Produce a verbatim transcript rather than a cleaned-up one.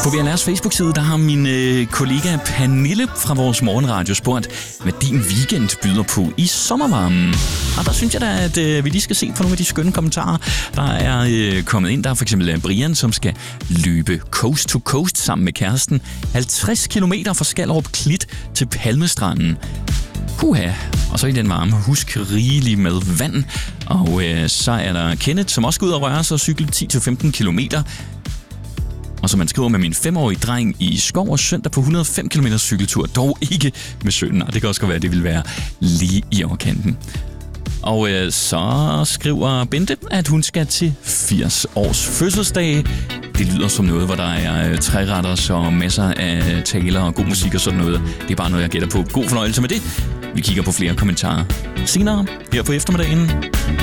På V L R's Facebook-side, der har min øh, kollega Pernille fra vores morgenradio spurgt, hvad din weekend byder på i sommervarmen. Og der synes jeg da, at øh, vi lige skal se på nogle af de skønne kommentarer, der er øh, kommet ind. Der er for eksempel Brian, som skal løbe coast to coast sammen med kæresten. halvtreds kilometer fra Skallerup Klit til Palmestranden. Puha. Og så i den varme, husk rigeligt med vand. Og øh, så er der Kenneth, som også skal ud og røre sig og cykle ti til femten kilometer. Og så man skriver med min femårige dreng i skov og søndag på hundrede og fem kilometer cykeltur. Dog ikke med sønnen, og det kan også godt være, at det vil være lige i overkanten. Og øh, så skriver Bente, at hun skal til firs års fødselsdag. Det lyder som noget, hvor der er øh, træretter og masser af taler og god musik og sådan noget. Det er bare noget, jeg gætter på. God fornøjelse med det. Vi kigger på flere kommentarer senere her på eftermiddagen.